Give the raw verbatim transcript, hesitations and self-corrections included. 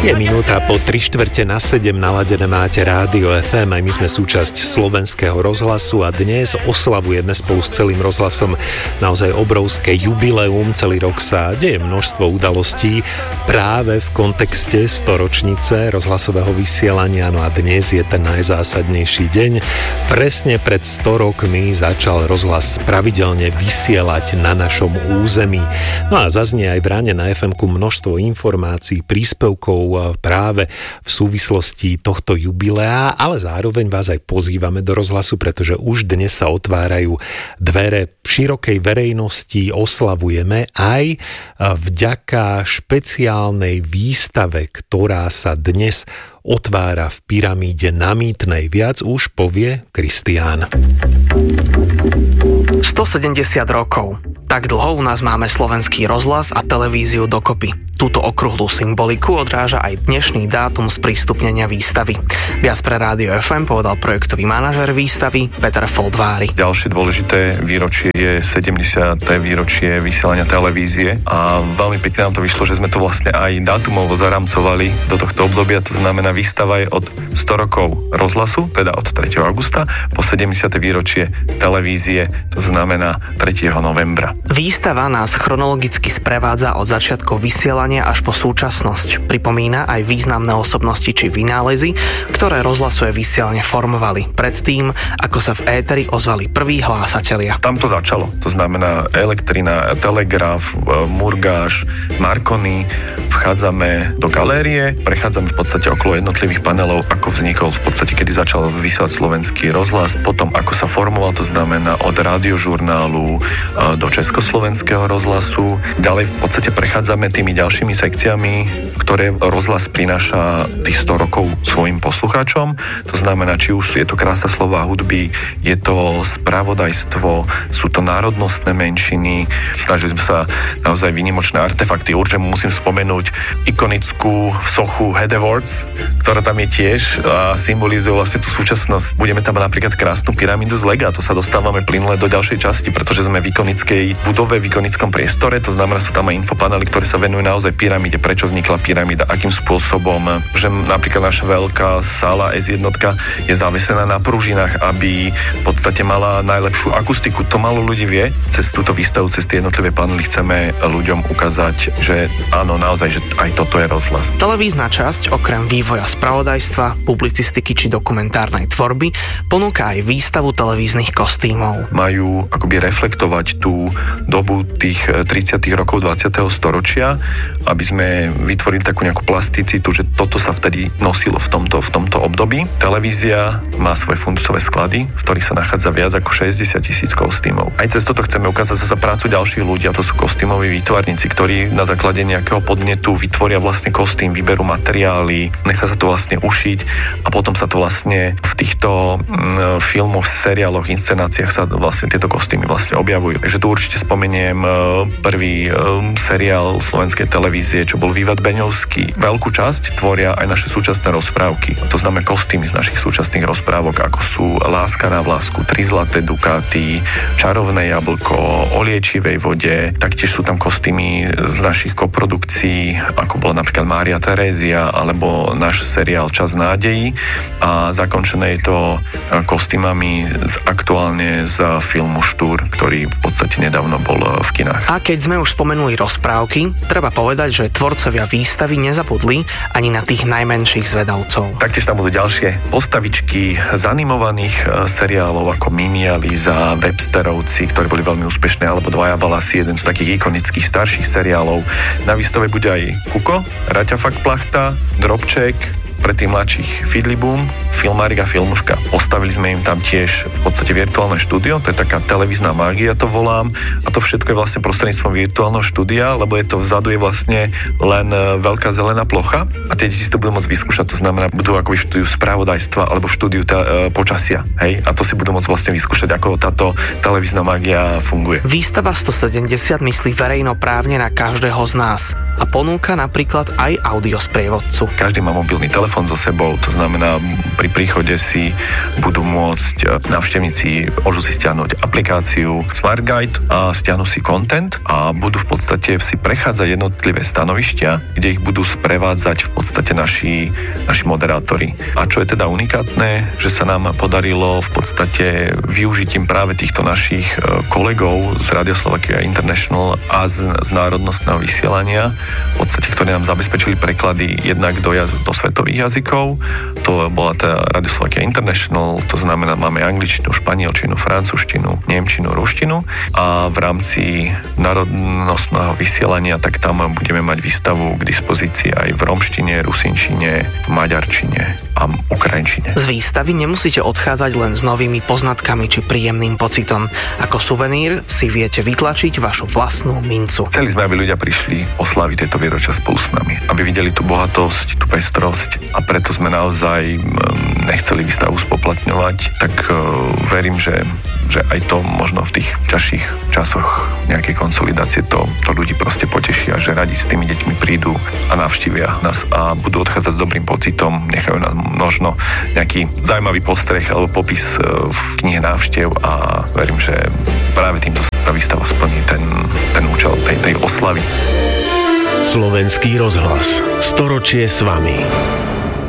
Je minúta po tri štvrte na sedem, naladené máte Rádio ef em, aj my sme súčasť Slovenského rozhlasu a dnes oslavujeme spolu s celým rozhlasom naozaj obrovské jubileum. Celý rok sa deje množstvo udalostí práve v kontexte storočnice rozhlasového vysielania, no a dnes je ten najzásadnejší deň. Presne pred sto rokmi začal rozhlas pravidelne vysielať na našom území. No a zaznie aj v ráne na ef emku množstvo informácií, príspevkov práve v súvislosti tohto jubilea, ale zároveň vás aj pozývame do rozhlasu, pretože už dnes sa otvárajú dvere širokej verejnosti, oslavujeme aj vďaka špeciálnej výstave, ktorá sa dnes otvára v pyramíde na Mýtnej. Viac už povie Kristián. stosedemdesiat rokov. Tak dlho u nás máme slovenský rozhlas a televíziu dokopy. Túto okrúhlu symboliku odráža aj dnešný dátum sprístupnenia výstavy. Viac pre Rádio ef em povedal projektový manažér výstavy Peter Foldvári. Ďalšie dôležité výročie je sedemdesiate výročie vysielania televízie a veľmi pekne nám to vyšlo, že sme to vlastne aj dátumovo zaramcovali do tohto obdobia. To znamená, výstava je od sto rokov rozhlasu, teda od tretieho augusta, po sedemdesiate výročie televízie, to znamená tretieho novembra. Výstava nás chronologicky sprevádza od začiatku vysielania až po súčasnosť. Pripomína aj významné osobnosti či vynálezy, ktoré rozhlasové vysielanie formovali predtým, ako sa v éteri ozvali prví hlásatelia. Tam to začalo. To znamená elektrina, telegraf, murgáš, Marconi. Vchádzame do galérie, prechádzame v podstate okolo jednotlivých panelov, ako vznikol v podstate, kedy začal vysielať slovenský rozhlas, potom ako sa formoval, to znamená od radiožurnálu do československého rozhlasu. Ďalej v podstate prechádzame tými ďalšími sekciami, ktoré rozhlas prináša tých sto rokov svojim poslucháčom. To znamená, či už je to krása slova a hudby, je to spravodajstvo, sú to národnostné menšiny. Snažili sme sa naozaj výnimočné artefakty. Určite musím spomenúť ikonickú sochu Head Awards, ktorá tam je tiež a symbolizuje vlastne tú súčasnosť. Budeme tam napríklad krásnu pyramídu z lega. To sa dostávame plynule do ďalšej časti, pretože sme v ikonickej budove, v ikonickom priestore. To znamená, sú tam aj infopanely, ktoré sa venujú naozaj pyramíde, prečo vznikla pyramída, akým spôsobom, že napríklad naša veľká sála es jedna je zavesená na pružinách, aby v podstate mala najlepšiu akustiku. To málo ľudí vie. Cez túto výstavu, cez tie jednotlivé panely chceme ľuďom ukázať, že áno, naozaj, že aj toto je rozhlas. Televízna časť, okrem vývoja spravodajstva, publicistiky či dokumentárnej tvorby, ponúka aj výstavu televíznych kostýmov. Majú akoby reflektovať tú dobu tých tridsiatych rokov dvadsiateho storočia, aby sme vytvorili takú nejakú plasticitu, že toto sa vtedy nosilo v tomto, v tomto období. Televízia má svoje fundusové sklady, v ktorých sa nachádza viac ako šesťdesiat tisíc kostýmov. Aj cez toto chceme ukázať sa prácu ďalších ľudí, a to sú kostýmoví výtvarníci, ktorí na základe nejakého podnetu vytvoria vlastne kostým, vyberú materiály, nechá sa to vlastne ušiť a potom sa to vlastne v týchto mm, filmoch, seriáloch, inscenáciách sa vlastne tieto kostýmy vlastne objavujú. Takže tu určite spomeniem prvý seriál slovenskej televízie, čo bol Vývad Beňovský. Veľkú časť tvoria aj naše súčasné rozprávky. To znamená kostýmy z našich súčasných rozprávok, ako sú Láska na vlásku, Tri zlaté dukáty, Čarovné jablko, O liečivej vode. Taktiež sú tam kostýmy z našich koprodukcií, ako bola napríklad Mária Terézia, alebo náš seriál Čas nádejí. A zakončené je to kostýmami z, aktuálne z filmu Štúr, ktorý v podstate nedávno bol v kinách. A keď sme už spomenuli rozprávky, treba povedať, že tvorcovia výstavy nezabudli ani na tých najmenších zvedavcov. Taktiež tam budú ďalšie postavičky z animovaných seriálov ako Mini a Líza, Websterovci, ktorí boli veľmi úspešné, alebo Dvaja balasy, jeden z takých ikonických starších seriálov. Na výstave bude aj Kuko, Raťa Fakt Plachta, Drobček, pre tých mladších Fidlibum, Filmárik a Filmuška. Postavili sme im tam tiež v podstate virtuálne štúdio, to je taká televízna mágia, to volám, a to všetko je vlastne prostredníctvom virtuálneho štúdia, lebo je to vzadu je vlastne len veľká zelená plocha a tie deti si to budú môcť vyskúšať, to znamená, budú ako v štúdiu spravodajstva alebo v štúdiu tá, e, počasia, hej, a to si budú môcť vlastne vyskúšať, ako táto televízna mágia funguje. Výstava stosedemdesiat myslí verejnoprávne na každého z nás. a ponúka napríklad aj audiosprievodcu. Každý má mobilný telefón so sebou, to znamená, pri príchode si budú môcť návštevníci môžu si stiahnuť aplikáciu Smart Guide a stiahnu si content a budú v podstate si prechádzať jednotlivé stanovištia, kde ich budú sprevádzať v podstate naši, naši moderátori. A čo je teda unikátne, že sa nám podarilo v podstate využitím práve týchto našich kolegov z Radio Slovakia International a z, z národnostného vysielania, v podstate, ktorí nám zabezpečili preklady jednak do, jaz- do svetových jazykov. To bola tá Radio Slovakia International, to znamená, máme angličtinu, španielčinu, francúzštinu, nemčinu, ruštinu a v rámci národnostného vysielania, tak tam budeme mať výstavu k dispozícii aj v romštine, rusinčine, maďarčine a ukrajinčine. Z výstavy nemusíte odchádzať len s novými poznatkami či príjemným pocitom. Ako suvenír si viete vytlačiť vašu vlastnú mincu. Chceli sme, aby ľudia prišli oslaviť tieto výročia spolu s nami, aby videli tú bohatosť, tú pestrosť a preto sme naozaj nechceli výstavu spoplatňovať, tak verím, že, že aj to možno v tých ťažších časoch nejakej konsolidácie to, to ľudí proste potešia, že radi s tými deťmi prídu a navštívia nás a budú odchádzať s dobrým pocitom, nechajú nám možno nejaký zaujímavý postreh alebo popis v knihe návštev a verím, že práve týmto tá výstava splní ten, ten účel tej, tej oslavy. Slovenský rozhlas. Storočie s vami.